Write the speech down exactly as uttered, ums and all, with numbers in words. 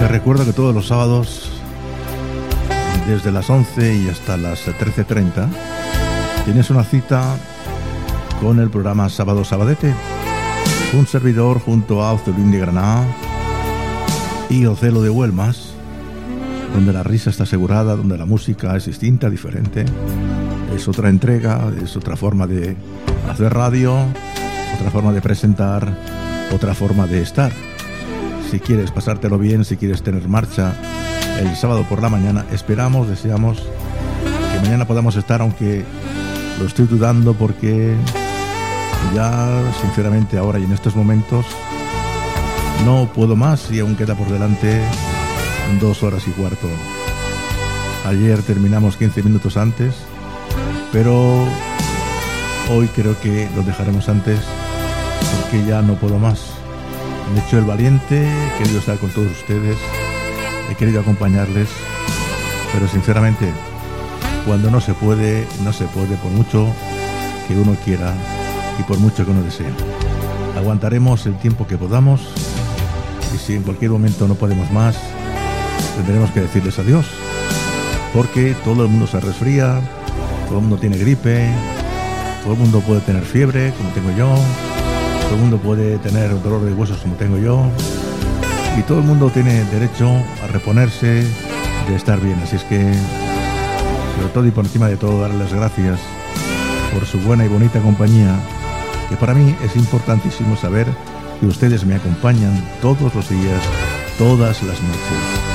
Te recuerdo que todos los sábados, desde las once y hasta las trece treinta, tienes una cita con el programa Sábado Sabadete. Un servidor junto a Ocelín de Granada y Ocelo de Huelmas, donde la risa está asegurada, donde la música es distinta, diferente. Es otra entrega, es otra forma de hacer radio, otra forma de presentar, otra forma de estar. Si quieres pasártelo bien, si quieres tener marcha el sábado por la mañana, esperamos, deseamos que mañana podamos estar, aunque lo estoy dudando porque ya sinceramente ahora y en estos momentos no puedo más y aún queda por delante dos horas y cuarto. Ayer terminamos quince minutos antes, pero hoy creo que lo dejaremos antes porque ya no puedo más. Me he hecho el valiente, he querido estar con todos ustedes, he querido acompañarles, pero sinceramente cuando no se puede, no se puede por mucho que uno quiera y por mucho que uno desee. Aguantaremos el tiempo que podamos y si en cualquier momento no podemos más, tendremos que decirles adiós, porque todo el mundo se resfría, todo el mundo tiene gripe, todo el mundo puede tener fiebre como tengo yo, todo el mundo puede tener dolor de huesos como tengo yo y todo el mundo tiene derecho a reponerse de estar bien. Así es que, sobre todo y por encima de todo, darles las gracias por su buena y bonita compañía, que para mí es importantísimo saber que ustedes me acompañan todos los días, todas las noches.